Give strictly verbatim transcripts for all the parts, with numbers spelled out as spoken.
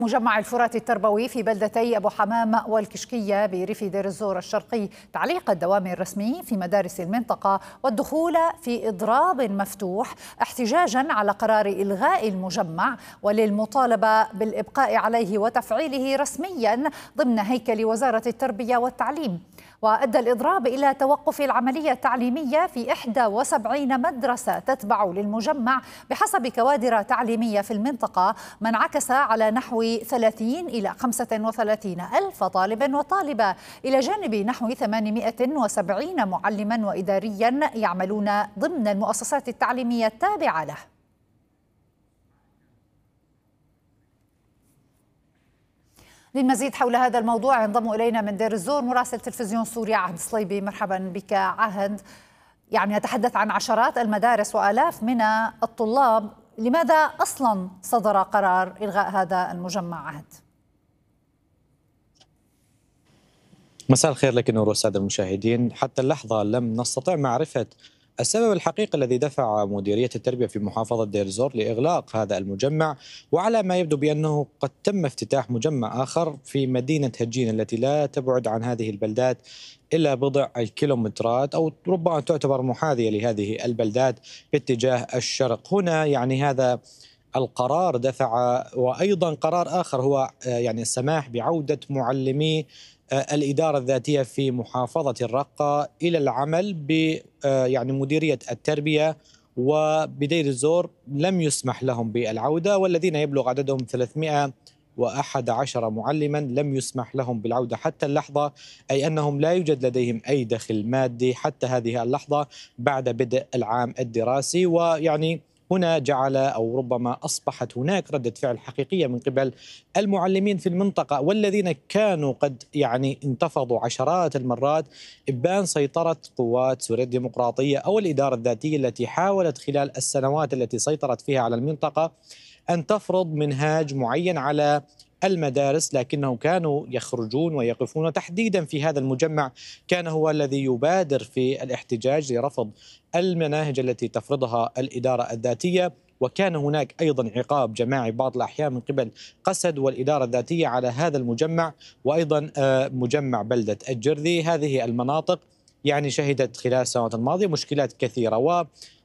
مجمع الفرات التربوي في بلدتي أبو حمام والكشكية بريف دير الزور الشرقي تعليق الدوام الرسمي في مدارس المنطقة والدخول في إضراب مفتوح احتجاجا على قرار إلغاء المجمع وللمطالبة بالإبقاء عليه وتفعيله رسميا ضمن هيكل وزارة التربية والتعليم. وأدى الإضراب إلى توقف العملية التعليمية في إحدى وسبعين مدرسة تتبع للمجمع بحسب كوادر تعليمية في المنطقة، ما انعكس على نحو ثلاثين إلى خمسة وثلاثين ألف طالب وطالبة، إلى جانب نحو ثمانمائة وسبعين معلما وإداريا يعملون ضمن المؤسسات التعليمية التابعة له. للمزيد حول هذا الموضوع ينضم إلينا من دير الزور مراسل تلفزيون سوريا عهد صليبي. مرحبا بك عهد. يعني نتحدث عن عشرات المدارس وآلاف من الطلاب، لماذا أصلا صدر قرار إلغاء هذا المجمع عهد؟ مساء الخير لك نور والسادة المشاهدين. حتى اللحظة لم نستطع معرفة السبب الحقيقي الذي دفع مديرية التربية في محافظة دير الزور لإغلاق هذا المجمع، وعلى ما يبدو بأنه قد تم افتتاح مجمع آخر في مدينة هجين التي لا تبعد عن هذه البلدات إلا بضع الكيلومترات، أو ربما تعتبر محاذية لهذه البلدات باتجاه الشرق. هنا يعني هذا القرار دفع، وأيضا قرار آخر هو يعني السماح بعودة معلمي الإدارة الذاتية في محافظة الرقة إلى العمل ب يعني مديرية التربية، وبدير الزور لم يسمح لهم بالعودة، والذين يبلغ عددهم ثلاثمائة وأحد عشر معلما لم يسمح لهم بالعودة حتى اللحظة، أي أنهم لا يوجد لديهم أي دخل مادي حتى هذه اللحظة بعد بدء العام الدراسي. ويعني هنا جعل أو ربما أصبحت هناك ردة فعل حقيقية من قبل المعلمين في المنطقة، والذين كانوا قد يعني انتفضوا عشرات المرات إبان سيطرة قوات سوريا الديمقراطية أو الإدارة الذاتية التي حاولت خلال السنوات التي سيطرت فيها على المنطقة أن تفرض منهاج معين على المدارس، لكنهم كانوا يخرجون ويقفون، وتحديدا في هذا المجمع كان هو الذي يبادر في الاحتجاج لرفض المناهج التي تفرضها الإدارة الذاتية. وكان هناك أيضا عقاب جماعي بعض الأحيان من قبل قسد والإدارة الذاتية على هذا المجمع، وأيضا مجمع بلدة الجرذي. هذه المناطق يعني شهدت خلال السنوات الماضية مشكلات كثيرة، و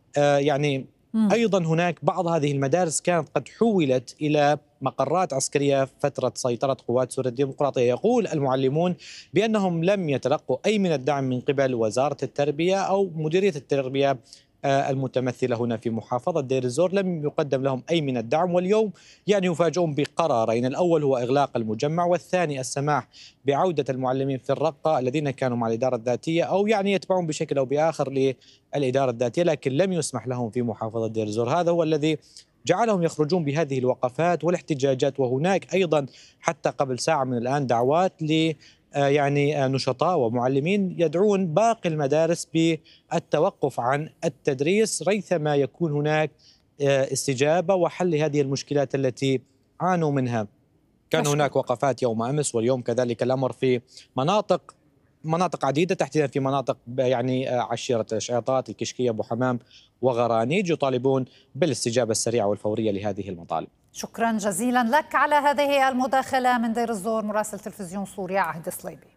يعني أيضا هناك بعض هذه المدارس كانت قد حولت إلى مقرات عسكرية فترة سيطرة قوات سوريا الديمقراطية. يقول المعلمون بأنهم لم يتلقوا أي من الدعم من قبل وزارة التربية أو مديرية التربية المتمثلة هنا في محافظة دير الزور، لم يقدم لهم أي من الدعم. واليوم يعني يفاجئون بقرارين، الأول هو إغلاق المجمع، والثاني السماح بعودة المعلمين في الرقة الذين كانوا مع الإدارة الذاتية أو يعني يتبعون بشكل أو بآخر للإدارة الذاتية، لكن لم يسمح لهم في محافظة دير الزور. هذا هو الذي جعلهم يخرجون بهذه الوقفات والاحتجاجات. وهناك أيضا حتى قبل ساعة من الآن دعوات ل يعني نشطاء ومعلمين يدعون باقي المدارس بالتوقف عن التدريس ريثما يكون هناك استجابة وحل هذه المشكلات التي عانوا منها. كان هناك وقفات يوم أمس واليوم كذلك الأمر في مناطق مناطق عديدة، تحديدا في مناطق يعني عشيرة الشعيطات، الكشكية، أبو حمام وغرانيج، يطالبون بالاستجابة السريعة والفورية لهذه المطالب. شكرا جزيلا لك على هذه المداخلة من دير الزور مراسل تلفزيون سوريا عهد صليبي.